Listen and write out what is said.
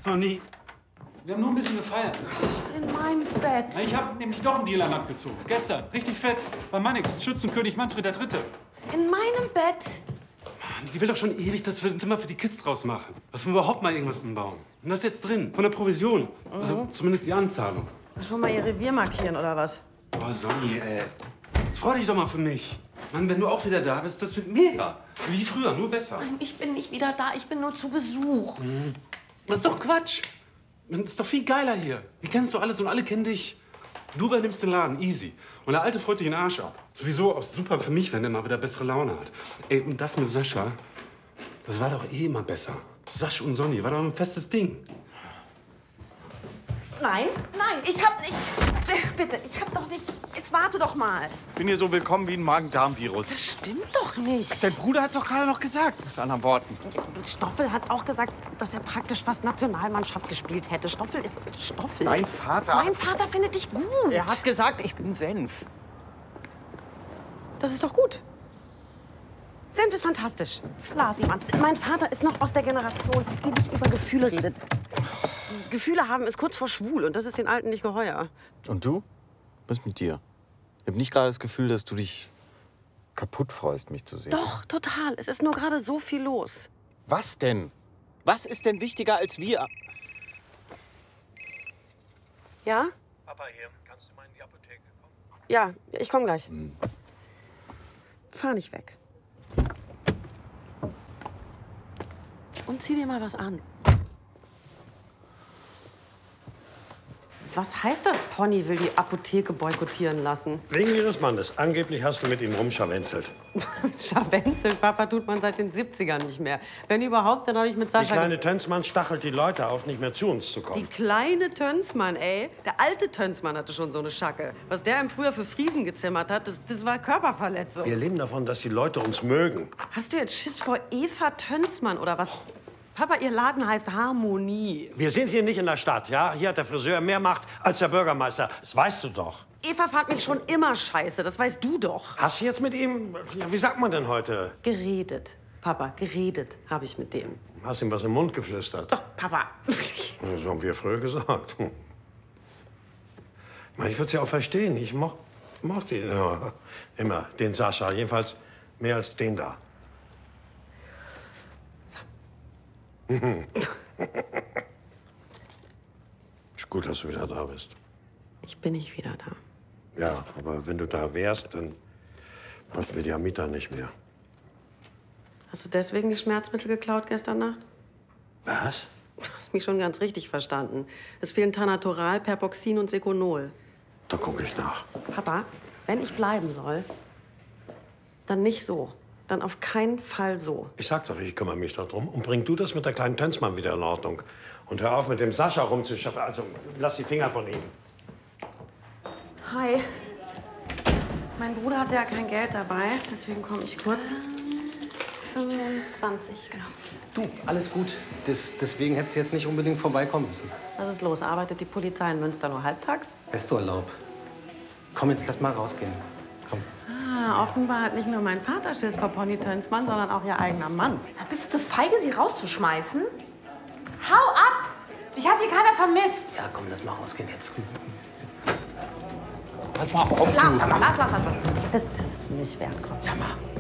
nie. Wir haben nur ein bisschen gefeiert. In meinem Bett. Ich habe nämlich doch einen Deal an Land gezogen. Gestern. Richtig fett. Bei Mannix, Schützenkönig Manfred III. In meinem Bett. Mann, die will doch schon ewig, dass wir ein Zimmer für die Kids draus machen. Dass wir überhaupt mal irgendwas umbauen. Und das ist jetzt drin. Von der Provision. Also zumindest die Anzahlung. Schon mal ihr Revier markieren, oder was? Oh, Sonny, ey. Jetzt freu dich doch mal für mich. Mann, wenn du auch wieder da bist, das wird mega. Wie früher, nur besser. Nein, ich bin nicht wieder da. Ich bin nur zu Besuch. Das ist doch Quatsch. Das ist doch viel geiler hier. Hier kennst du alles und alle kennen dich. Du übernimmst den Laden, easy. Und der Alte freut sich den Arsch ab. Sowieso auch super für mich, wenn er mal wieder bessere Laune hat. Ey, und das mit Sascha, das war doch eh immer besser. Sasch und Sonny war doch ein festes Ding. Nein, nein, ich hab nicht... Bitte, ich hab doch nicht... Jetzt warte doch mal. Bin hier so willkommen wie ein Magen-Darm-Virus. Das stimmt doch nicht. Dein Bruder hat's doch gerade noch gesagt, mit anderen Worten. Stoffel hat auch gesagt, dass er praktisch fast Nationalmannschaft gespielt hätte. Stoffel ist Stoffel. Dein Vater. Mein Vater findet dich gut. Er hat gesagt, ich bin Senf. Das ist doch gut. Senf ist fantastisch. Lars, Mann, mein Vater ist noch aus der Generation, die nicht über Gefühle redet. Gefühle haben ist kurz vor schwul und das ist den Alten nicht geheuer. Und du? Was ist mit dir? Ich habe nicht gerade das Gefühl, dass du dich kaputt freust, mich zu sehen. Doch, total. Es ist nur gerade so viel los. Was denn? Was ist denn wichtiger als wir? Ja? Papa hier, kannst du mal in die Apotheke kommen? Ja, ich komme gleich. Fahr nicht weg. Und zieh dir mal was an. Was heißt das, Pony will die Apotheke boykottieren lassen? Wegen Ihres Mannes. Angeblich hast du mit ihm rumscharwenzelt. Scharwenzelt, Papa, tut man seit den 70ern nicht mehr. Wenn überhaupt, dann habe ich mit Die Sascha... kleine Tönsmann stachelt die Leute auf, nicht mehr zu uns zu Die kommen. kleine Tönsmann, ey. Der alte Tönsmann hatte schon so eine Schacke. Was der im Frühjahr für Friesen gezimmert hat, das war Körperverletzung. Wir leben davon, dass die Leute uns mögen. Hast du jetzt Schiss vor Eva Tönsmann oder was? Papa, ihr Laden heißt Harmonie. Wir sind hier nicht in der Stadt, ja? Hier hat der Friseur mehr Macht als der Bürgermeister. Das weißt du doch. Eva fand mich schon immer scheiße, das weißt du doch. Hast du jetzt mit ihm, ja, wie sagt man denn heute? Geredet, Papa, geredet habe ich mit dem. Hast ihm was im Mund geflüstert? Doch, Papa. Ja, so haben wir früher gesagt. Ich meine, ich würde es ja auch verstehen. Ich mochte ihn ja, immer, den Sascha. Jedenfalls mehr als den da. Ist gut, dass du wieder da bist. Ich bin nicht wieder da. Ja, aber wenn du da wärst, dann bräuchten wir die Amita nicht mehr. Hast du deswegen die Schmerzmittel geklaut gestern Nacht? Was? Du hast mich schon ganz richtig verstanden. Es fehlen Tanatoral, Perpoxin und Seconol. Da gucke ich nach. Papa, wenn ich bleiben soll, dann nicht so. Dann auf keinen Fall so. Ich sag doch, ich kümmere mich darum. Und bring du das mit der kleinen Tönsmann wieder in Ordnung. Und hör auf, mit dem Sascha rumzuschaffen. Also, lass die Finger von ihm. Hi. Mein Bruder hatte ja kein Geld dabei, deswegen komme ich kurz. 25, genau. Du, alles gut. Deswegen hättest du jetzt nicht unbedingt vorbeikommen müssen. Was ist los? Arbeitet die Polizei in Münster nur halbtags? Hast du Urlaub? Komm, jetzt lass mal rausgehen. Komm. Ah, offenbar hat nicht nur mein Vater Schiss vor Pony Tönsmann, sondern auch ihr eigener Mann. Bist du zu feige, sie rauszuschmeißen? Hau ab! Dich hat hier keiner vermisst. Ja, komm, lass mal rausgehen jetzt. Pass mal auf, Lass. Das ist nicht wert, komm. Sag mal,